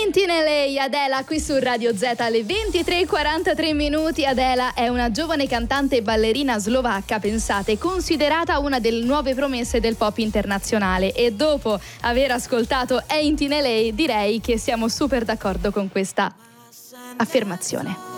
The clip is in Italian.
Lei, Adela qui su Radio Z alle 23:43 minuti. Adela è una giovane cantante e ballerina slovacca, pensate, considerata una delle nuove promesse del pop internazionale, e dopo aver ascoltato Lei direi che siamo super d'accordo con questa affermazione.